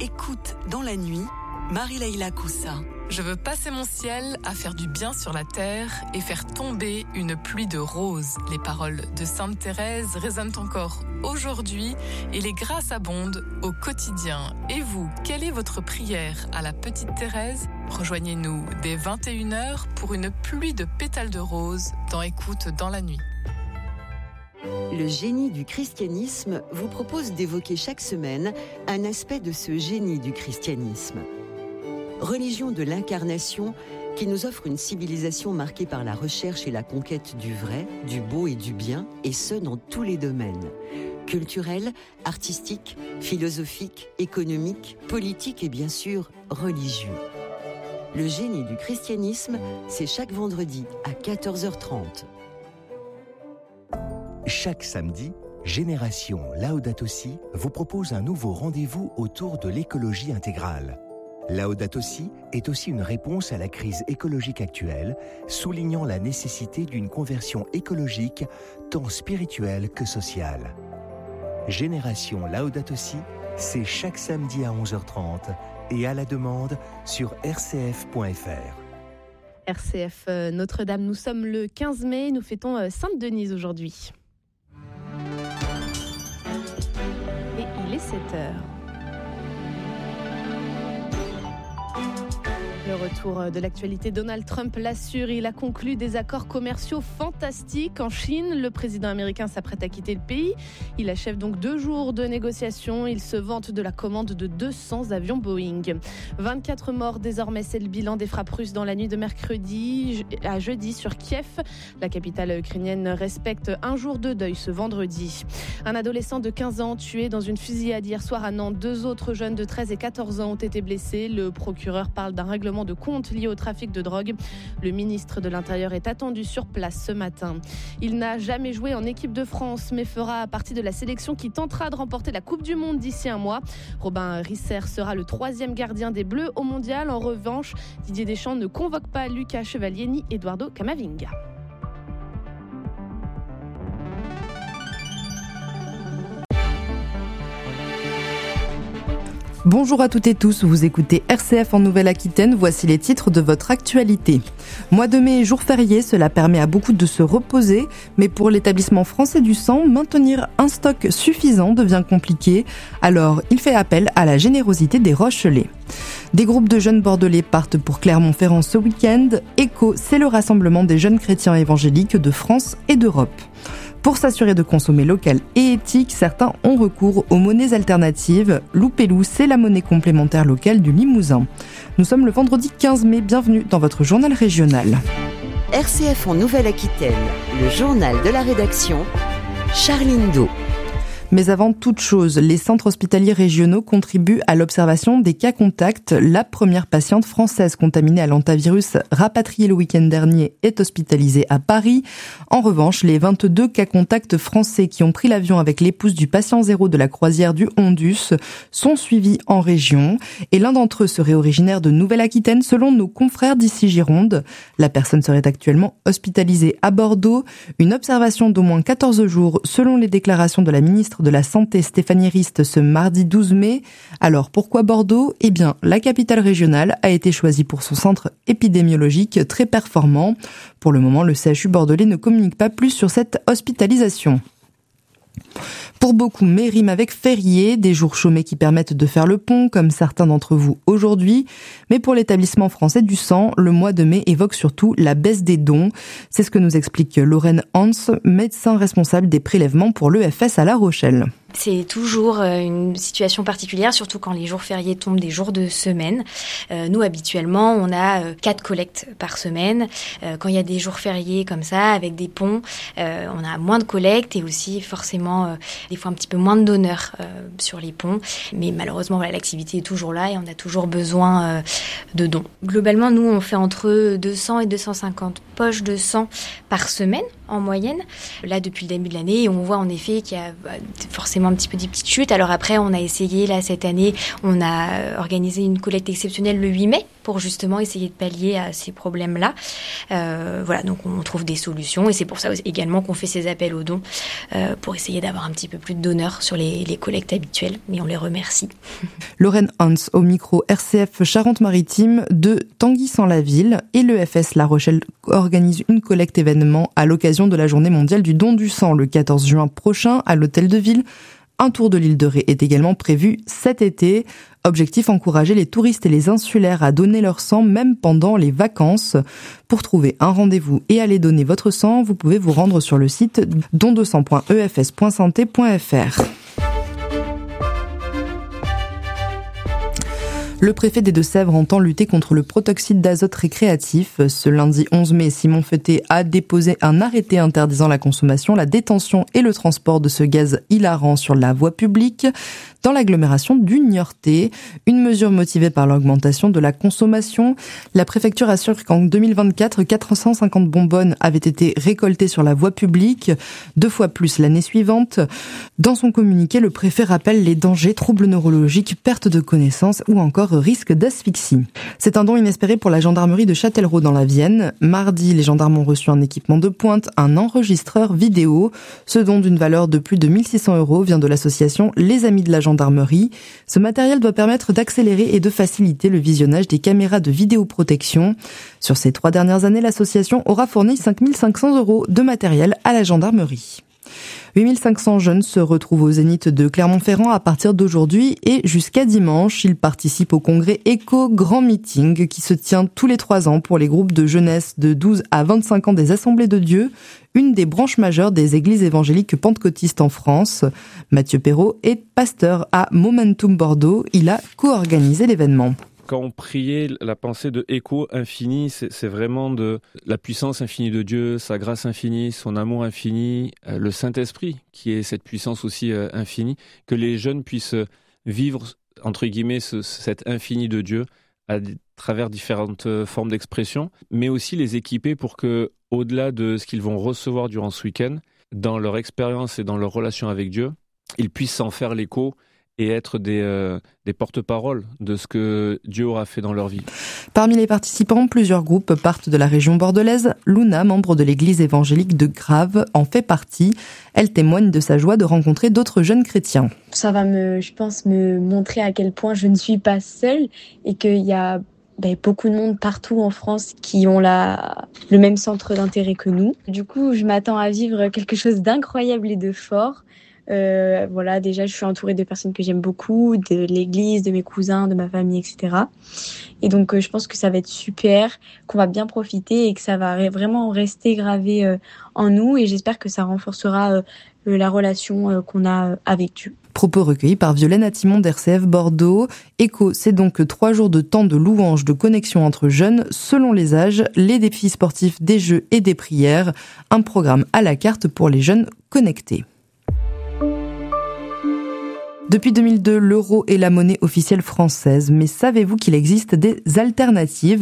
Écoute dans la nuit, Marie-Leila Coussa. Je veux passer mon ciel à faire du bien sur la terre et faire tomber une pluie de roses. Les paroles de Sainte Thérèse résonnent encore aujourd'hui et les grâces abondent au quotidien. Et vous, quelle est votre prière à la petite Thérèse ? Rejoignez-nous dès 21h pour une pluie de pétales de roses dans Écoute dans la nuit. Le génie du christianisme vous propose d'évoquer chaque semaine un aspect de ce génie du christianisme. Religion de l'incarnation qui nous offre une civilisation marquée par la recherche et la conquête du vrai, du beau et du bien, et ce dans tous les domaines. Culturel, artistique, philosophique, économique, politique et bien sûr religieux. Le génie du christianisme, c'est chaque vendredi à 14h30. Chaque samedi, Génération Laudato Si vous propose un nouveau rendez-vous autour de l'écologie intégrale. Laudato Si est aussi une réponse à la crise écologique actuelle, soulignant la nécessité d'une conversion écologique tant spirituelle que sociale. Génération Laudato Si, c'est chaque samedi à 11h30 et à la demande sur rcf.fr. RCF Notre-Dame, nous sommes le 15 mai, nous fêtons Sainte-Denise aujourd'hui. Et il est 7h. Le retour de l'actualité, Donald Trump l'assure, il a conclu des accords commerciaux fantastiques en Chine. Le président américain s'apprête à quitter le pays. Il achève donc 2 jours de négociations. Il se vante de la commande de 200 avions Boeing. 24 morts désormais, c'est le bilan des frappes russes dans la nuit de mercredi à jeudi sur Kiev. La capitale ukrainienne respecte un jour de deuil ce vendredi. Un adolescent de 15 ans tué dans une fusillade hier soir à Nantes. 2 autres jeunes de 13 et 14 ans ont été blessés. Le procureur parle d'un règlement de compte lié au trafic de drogue. Le ministre de l'Intérieur est attendu sur place ce matin. Il n'a jamais joué en équipe de France, mais fera partie de la sélection qui tentera de remporter la Coupe du Monde d'ici un mois. Robin Risser sera le 3e gardien des Bleus au Mondial. En revanche, Didier Deschamps ne convoque pas Lucas Chevalier ni Eduardo Camavinga. Bonjour à toutes et tous, vous écoutez RCF en Nouvelle-Aquitaine, voici les titres de votre actualité. Mois de mai et jour férié, cela permet à beaucoup de se reposer, mais pour l'établissement français du sang, maintenir un stock suffisant devient compliqué, alors il fait appel à la générosité des Rochelais. Des groupes de jeunes bordelais partent pour Clermont-Ferrand ce week-end. ECHO, c'est le rassemblement des jeunes chrétiens évangéliques de France et d'Europe. Pour s'assurer de consommer local et éthique, certains ont recours aux monnaies alternatives. Loupelou, c'est la monnaie complémentaire locale du Limousin. Nous sommes le vendredi 15 mai, bienvenue dans votre journal régional. RCF en Nouvelle-Aquitaine, le journal de la rédaction, Charline Do. Mais avant toute chose, les centres hospitaliers régionaux contribuent à l'observation des cas contacts. La première patiente française contaminée à l'hantavirus rapatriée le week-end dernier est hospitalisée à Paris. En revanche, les 22 cas contacts français qui ont pris l'avion avec l'épouse du patient zéro de la croisière du Hondus sont suivis en région. Et l'un d'entre eux serait originaire de Nouvelle-Aquitaine selon nos confrères d'ici Gironde. La personne serait actuellement hospitalisée à Bordeaux. Une observation d'au moins 14 jours selon les déclarations de la ministre de la Santé Stéphanie Rist ce mardi 12 mai. Alors pourquoi Bordeaux ? Eh bien, la capitale régionale a été choisie pour son centre épidémiologique très performant. Pour le moment, le CHU bordelais ne communique pas plus sur cette hospitalisation. Pour beaucoup, mai rime avec férié, des jours chômés qui permettent de faire le pont, comme certains d'entre vous aujourd'hui. Mais pour l'établissement français du sang, le mois de mai évoque surtout la baisse des dons. C'est ce que nous explique Lorraine Hans, médecin responsable des prélèvements pour l'EFS à La Rochelle. C'est toujours une situation particulière, surtout quand les jours fériés tombent des jours de semaine. Nous, habituellement, on a 4 collectes par semaine. Quand il y a des jours fériés comme ça, avec des ponts, on a moins de collectes et aussi forcément des fois un petit peu moins de donneurs sur les ponts. Mais malheureusement, voilà, l'activité est toujours là et on a toujours besoin de dons. Globalement, nous, on fait entre 200 et 250 poches de sang par semaine en moyenne. Là, depuis le début de l'année, on voit en effet qu'il y a forcément un petit peu des petites chutes. Alors après, on a essayé, là, cette année, on a organisé une collecte exceptionnelle le 8 mai pour justement essayer de pallier à ces problèmes-là. Voilà, donc on trouve des solutions et c'est pour ça également qu'on fait ces appels aux dons pour essayer d'avoir un petit peu plus de donneurs sur les collectes habituelles. Et on les remercie. Lorraine Hans au micro RCF Charente-Maritime de Tanguy-sans-la-Ville et l'EFS La Rochelle organise une collecte événement à l'occasion de la journée mondiale du don du sang le 14 juin prochain à l'Hôtel de Ville. Un tour de l'île de Ré est également prévu cet été. Objectif, encourager les touristes et les insulaires à donner leur sang même pendant les vacances. Pour trouver un rendez-vous et aller donner votre sang, vous pouvez vous rendre sur le site don2sang.efs.santé.fr. Le préfet des Deux-Sèvres entend lutter contre le protoxyde d'azote récréatif. Ce lundi 11 mai, Simon Feutet a déposé un arrêté interdisant la consommation, la détention et le transport de ce gaz hilarant sur la voie publique dans l'agglomération du Niortais. Une mesure motivée par l'augmentation de la consommation. La préfecture assure qu'en 2024, 450 bonbonnes avaient été récoltées sur la voie publique, 2 fois plus l'année suivante. Dans son communiqué, le préfet rappelle les dangers, troubles neurologiques, perte de connaissance ou encore risque d'asphyxie. C'est un don inespéré pour la gendarmerie de Châtellerault dans la Vienne. Mardi, les gendarmes ont reçu un équipement de pointe, un enregistreur vidéo. Ce don d'une valeur de plus de 1 600 € vient de l'association Les Amis de la Gendarmerie. Ce matériel doit permettre d'accélérer et de faciliter le visionnage des caméras de vidéoprotection. Sur ces 3 dernières années, l'association aura fourni 5 500 € de matériel à la gendarmerie. 8 500 jeunes se retrouvent au Zénith de Clermont-Ferrand à partir d'aujourd'hui et jusqu'à dimanche. Ils participent au congrès Éco Grand Meeting qui se tient tous les 3 ans pour les groupes de jeunesse de 12 à 25 ans des Assemblées de Dieu, une des branches majeures des églises évangéliques pentecôtistes en France. Mathieu Perrault est pasteur à Momentum Bordeaux. Il a co-organisé l'événement. Quand on priait la pensée de écho infini, c'est vraiment de la puissance infinie de Dieu, sa grâce infinie, son amour infini, le Saint-Esprit qui est cette puissance aussi infinie, que les jeunes puissent vivre, entre guillemets, cet infini de Dieu à travers différentes formes d'expression, mais aussi les équiper pour que, au-delà de ce qu'ils vont recevoir durant ce week-end, dans leur expérience et dans leur relation avec Dieu, ils puissent s'en faire l'écho et être des porte-paroles de ce que Dieu aura fait dans leur vie. Parmi les participants, plusieurs groupes partent de la région bordelaise. Luna, membre de l'église évangélique de Grave, en fait partie. Elle témoigne de sa joie de rencontrer d'autres jeunes chrétiens. Ça va me montrer à quel point je ne suis pas seule et qu'il y a beaucoup de monde partout en France qui ont le même centre d'intérêt que nous. Du coup, je m'attends à vivre quelque chose d'incroyable et de fort. Voilà, déjà je suis entourée de personnes que j'aime beaucoup, de l'église, de mes cousins, de ma famille, etc. Et donc je pense que ça va être super, qu'on va bien profiter et que ça va vraiment rester gravé en nous et j'espère que ça renforcera la relation qu'on a avec Dieu. Propos recueillis par Violaine Attimon d'RCF Bordeaux. Écho, c'est donc 3 jours de temps de louange, de connexion entre jeunes, selon les âges, les défis sportifs, des jeux et des prières. Un programme à la carte pour les jeunes connectés. Depuis 2002, l'euro est la monnaie officielle française. Mais savez-vous qu'il existe des alternatives ?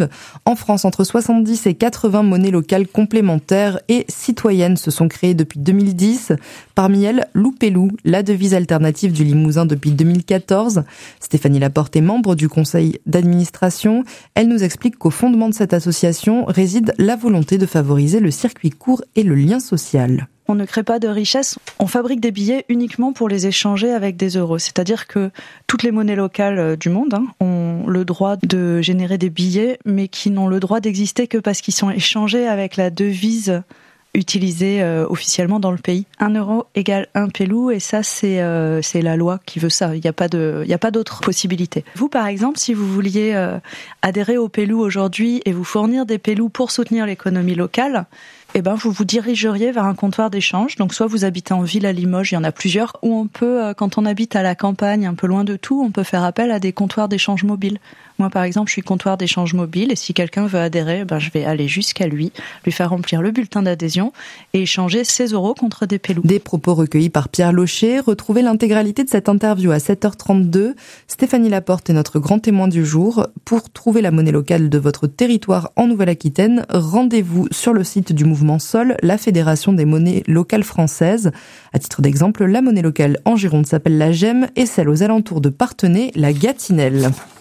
En France, entre 70 et 80 monnaies locales complémentaires et citoyennes se sont créées depuis 2010. Parmi elles, Loupelou, la devise alternative du Limousin depuis 2014. Stéphanie Laporte est membre du conseil d'administration. Elle nous explique qu'au fondement de cette association réside la volonté de favoriser le circuit court et le lien social. On ne crée pas de richesse, on fabrique des billets uniquement pour les échanger avec des euros. C'est-à-dire que toutes les monnaies locales du monde ont le droit de générer des billets, mais qui n'ont le droit d'exister que parce qu'ils sont échangés avec la devise utilisée officiellement dans le pays. 1 euro égale 1 pelou, et ça c'est la loi qui veut ça. Il n'y a pas d'autre possibilité. Vous par exemple, si vous vouliez adhérer au pelou aujourd'hui et vous fournir des pelous pour soutenir l'économie locale, vous vous dirigeriez vers un comptoir d'échange. Donc soit vous habitez en ville à Limoges, il y en a plusieurs, ou on peut, quand on habite à la campagne, un peu loin de tout, on peut faire appel à des comptoirs d'échange mobiles. Moi par exemple, je suis comptoir d'échange mobile et si quelqu'un veut adhérer, je vais aller jusqu'à lui faire remplir le bulletin d'adhésion et échanger ses euros contre des pelous. Des propos recueillis par Pierre Locher. Retrouvez l'intégralité de cette interview à 7h32. Stéphanie Laporte est notre grand témoin du jour. Pour trouver la monnaie locale de votre territoire en Nouvelle-Aquitaine, rendez-vous sur le site du mouvement Sol, la Fédération des monnaies locales françaises. À titre d'exemple, la monnaie locale en Gironde s'appelle la Gemme et celle aux alentours de Parthenay, la Gatinelle.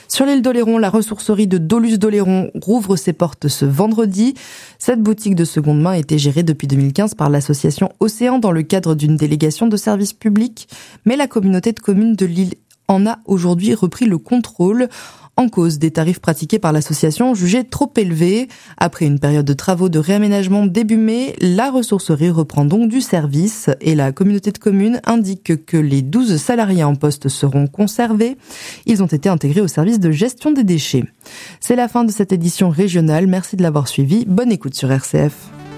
Sur l'île d'Oléron, la ressourcerie de Dolus d'Oléron rouvre ses portes ce vendredi. Cette boutique de seconde main était gérée depuis 2015 par l'association Océan dans le cadre d'une délégation de service public. Mais la communauté de communes de l'île en a aujourd'hui repris le contrôle. En cause des tarifs pratiqués par l'association jugés trop élevés. Après une période de travaux de réaménagement début mai, la ressourcerie reprend donc du service et la communauté de communes indique que les 12 salariés en poste seront conservés. Ils ont été intégrés au service de gestion des déchets. C'est la fin de cette édition régionale. Merci de l'avoir suivi. Bonne écoute sur RCF.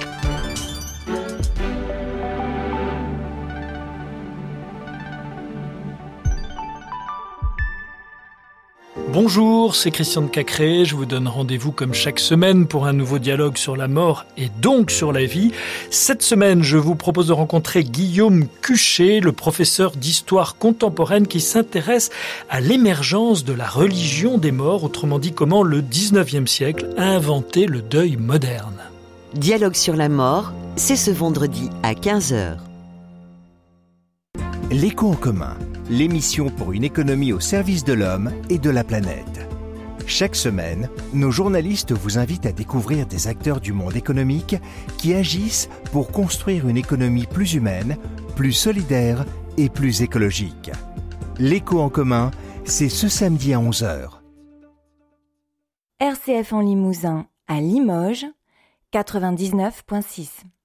Bonjour, c'est Christian de Cacré. Je vous donne rendez-vous comme chaque semaine pour un nouveau dialogue sur la mort et donc sur la vie. Cette semaine, je vous propose de rencontrer Guillaume Cuchet, le professeur d'histoire contemporaine qui s'intéresse à l'émergence de la religion des morts, autrement dit comment le 19e siècle a inventé le deuil moderne. Dialogue sur la mort, c'est ce vendredi à 15h. L'écho en commun, l'émission pour une économie au service de l'homme et de la planète. Chaque semaine, nos journalistes vous invitent à découvrir des acteurs du monde économique qui agissent pour construire une économie plus humaine, plus solidaire et plus écologique. L'écho en commun, c'est ce samedi à 11h. RCF en Limousin, à Limoges, 99.6.